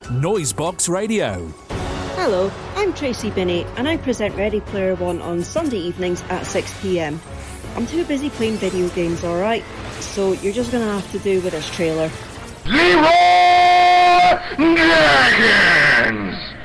Noisebox Radio. Hello, I'm Tracy Binney and I present Ready Player One on Sunday evenings at 6 p.m. I'm too busy playing video games, alright? So you're just gonna have to do with this trailer. Zero Dragons!